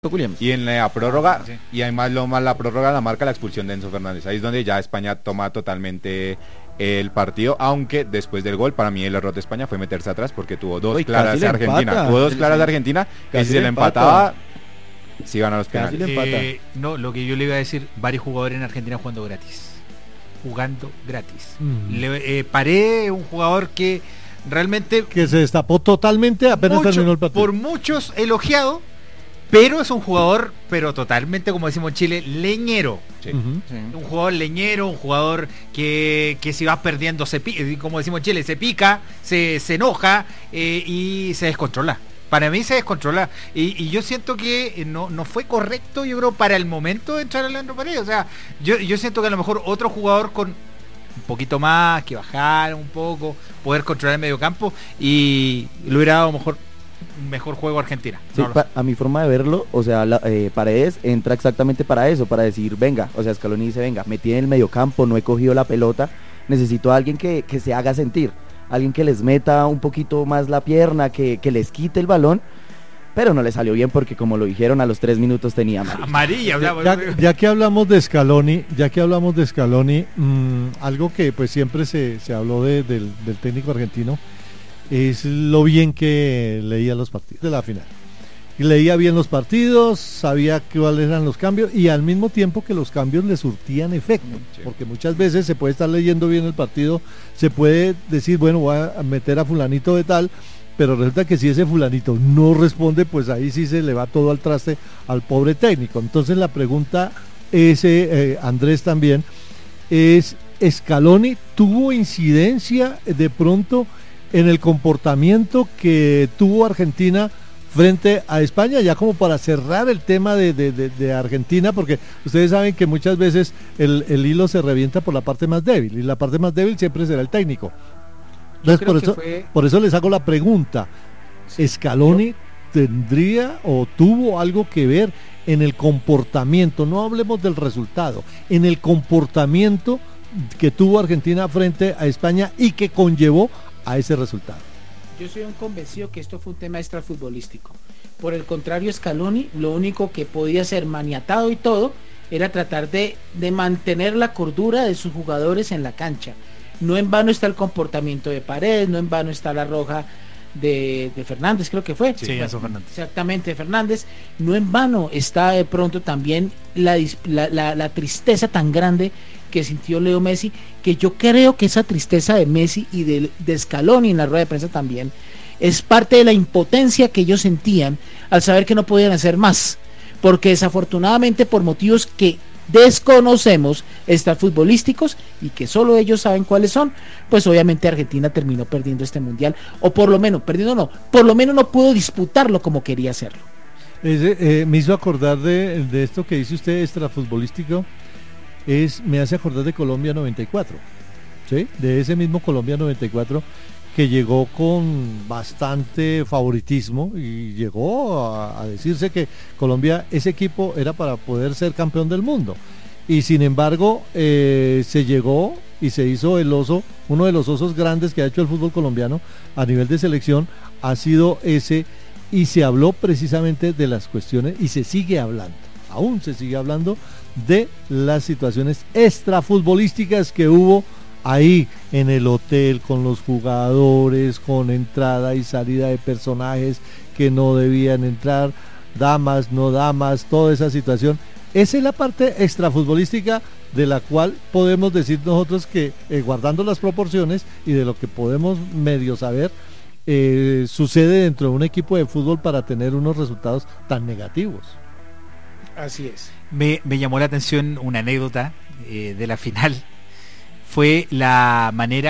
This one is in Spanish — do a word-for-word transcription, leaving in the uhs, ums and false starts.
Williams. Y en la prórroga, Ah, sí. y además lo más la prórroga la marca la expulsión de Enzo Fernández. Ahí es donde ya España toma totalmente el partido, aunque después del gol, para mí el error de España fue meterse atrás porque tuvo dos Uy, claras casi de le Argentina. empata. Tuvo dos Sí, claras sí. de Argentina, que Casi si se le le empata. empataba, sí van a los Casi penales. le empata. Eh, no, lo que yo le iba a decir, varios jugadores en Argentina jugando gratis. Jugando gratis. Mm. Le, eh, Paré, un jugador que realmente Que se destapó totalmente apenas mucho- terminó el partido. por muchos elogiado, pero es un jugador, pero totalmente, como decimos en Chile, leñero. Sí. Ujú. Sí. Un jugador leñero, un jugador que, que si va perdiendo, se pica, como decimos en Chile, se pica, se, se enoja eh, y se descontrola. Para mí se descontrola. Y, y yo siento que no, no fue correcto, yo creo, para el momento de entrar a Leandro Paredes. O sea, yo, yo siento que a lo mejor otro jugador con un poquito más, que bajar un poco, poder controlar el medio campo y le hubiera dado a lo mejor un mejor juego a Argentina. Sí, No lo pa- sé. a mi forma de verlo, o sea, la, eh, Paredes entra exactamente para eso, para decir, venga, o sea, Scaloni dice, venga, me tiene en el mediocampo, no he cogido la pelota, necesito a alguien que, que se haga sentir, alguien que les meta un poquito más la pierna, que, que les quite el balón, pero no le salió bien porque como lo dijeron, a los tres minutos tenía amarilla. Amarilla, hablamos. Ya, ya que hablamos de Scaloni, ya que hablamos de Scaloni, mmm, algo que pues siempre se, se habló de, del, del técnico argentino es lo bien que leía los partidos de la final. Y leía bien los partidos, sabía cuáles eran los cambios y al mismo tiempo que los cambios le surtían efecto, Sí. porque muchas veces se puede estar leyendo bien el partido, se puede decir, bueno, voy a meter a fulanito de tal, pero resulta que si ese fulanito no responde, pues ahí sí se le va todo al traste al pobre técnico. Entonces la pregunta es, eh, eh, Andrés también, es, ¿Scaloni tuvo incidencia de pronto en el comportamiento que tuvo Argentina frente a España, ya como para cerrar el tema de, de, de, de Argentina, porque ustedes saben que muchas veces el, el hilo se revienta por la parte más débil, y la parte más débil siempre será el técnico. Yo Entonces creo por que eso, fue- por eso les hago la pregunta, ¿Scaloni tendría o tuvo algo que ver en el comportamiento? No hablemos del resultado, en el comportamiento que tuvo Argentina frente a España y que conllevó a ese resultado. Yo soy un convencido que esto fue un tema extrafutbolístico. Por el contrario, Scaloni lo único que podía ser maniatado y todo era tratar de, de mantener la cordura de sus jugadores en la cancha. No en vano está el comportamiento de Paredes, no en vano está la roja de, de Fernández, creo que fue. Sí, Enzo Fernández. Exactamente, Fernández. No en vano está de pronto también la, dis- la, la, la tristeza tan grande que sintió Leo Messi, que yo creo que esa tristeza de Messi y de, de Scaloni en la rueda de prensa también es parte de la impotencia que ellos sentían al saber que no podían hacer más, porque desafortunadamente por motivos que desconocemos extrafutbolísticos y que solo ellos saben cuáles son, pues obviamente Argentina terminó perdiendo este mundial, o por lo menos, perdiendo no, por lo menos no pudo disputarlo como quería hacerlo. Ese, eh, me hizo acordar de, de esto que dice usted extrafutbolístico, es, me hace acordar de Colombia noventa y cuatro, ¿sí? De ese mismo Colombia noventa y cuatro que llegó con bastante favoritismo y llegó a, a decirse que Colombia, ese equipo era para poder ser campeón del mundo, y sin embargo eh, se llegó y se hizo el oso, uno de los osos grandes que ha hecho el fútbol colombiano a nivel de selección ha sido ese, y se habló precisamente de las cuestiones y se sigue hablando, aún se sigue hablando de las situaciones extrafutbolísticas que hubo ahí en el hotel con los jugadores, con entrada y salida de personajes que no debían entrar, damas, no damas, toda esa situación. Esa es la parte extrafutbolística de la cual podemos decir nosotros que, eh, guardando las proporciones y de lo que podemos medio saber, eh, sucede dentro de un equipo de fútbol para tener unos resultados tan negativos. Así es. Me, me llamó la atención una anécdota eh, de la final. Fue la manera